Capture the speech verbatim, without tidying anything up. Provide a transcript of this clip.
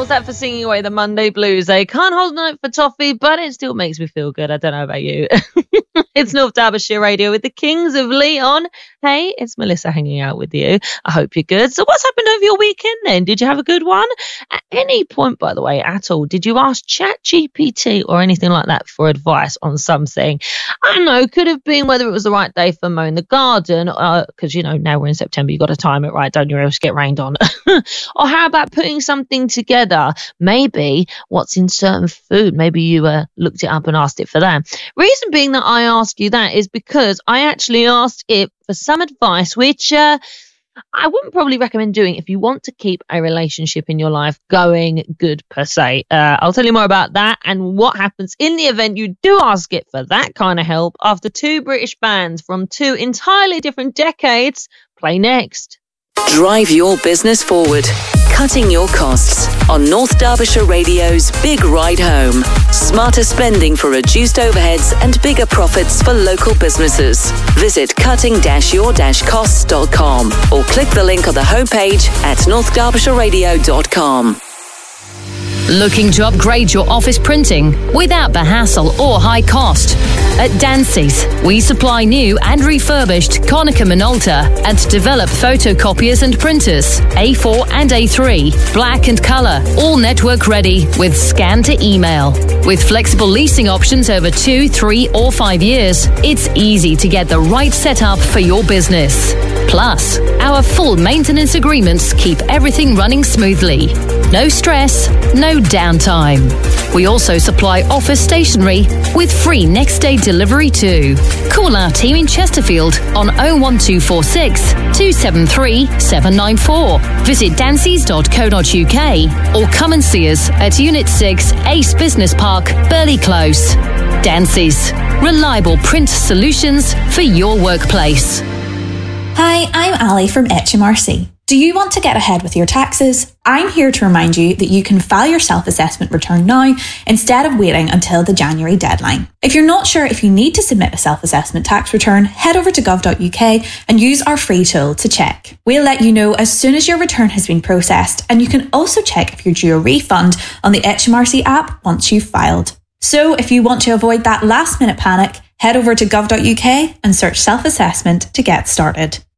how's that for singing away the Monday blues? I can't hold a note for toffee, but it still makes me feel good. I don't know about you. It's North Derbyshire Radio with the Kings of Leon. Hey, it's Melissa hanging out with you. I hope you're good. So what's happened over your weekend then? Did you have a good one? At any point, by the way, at all, did you ask ChatGPT or anything like that for advice on something? I don't know, could have been whether it was the right day for mowing the garden, because, uh, you know, now we're in September, you've got to time it right, don't you, or else get rained on. Or how about putting something together? Maybe what's in certain food. Maybe you uh, looked it up and asked it for that. Reason being that I ask you that is because I actually asked it for some advice, which uh, I wouldn't probably recommend doing if you want to keep a relationship in your life going good per se. Uh, I'll tell you more about that and what happens in the event you do ask it for that kind of help after two British bands from two entirely different decades play next. Drive your business forward. Cutting your costs on North Derbyshire Radio's Big Ride Home. Smarter spending for reduced overheads and bigger profits for local businesses. Visit cutting your costs dot com or click the link on the homepage at north derbyshire radio dot com. Looking to upgrade your office printing without the hassle or high cost? At Dancy's, we supply new and refurbished Konica Minolta and develop photocopiers and printers, A four and A three, black and colour, all network ready with scan to email. With flexible leasing options over two, three or five years, it's easy to get the right setup for your business. Plus, our full maintenance agreements keep everything running smoothly. No stress, no downtime. We also supply office stationery with free next day delivery too. Call our team in Chesterfield on oh one two four six, two seven three, seven nine four. Visit dancys dot co dot uk or come and see us at Unit six, Ace Business Park, Burley Close. Dancy's, reliable print solutions for your workplace. Hi, I'm Ali from H M R C. Do you want to get ahead with your taxes? I'm here to remind you that you can file your self-assessment return now instead of waiting until the January deadline. If you're not sure if you need to submit a self-assessment tax return, head over to gov dot uk and use our free tool to check. We'll let you know as soon as your return has been processed, and you can also check if you're due a refund on the H M R C app once you've filed. So if you want to avoid that last minute panic, head over to gov dot uk and search self-assessment to get started.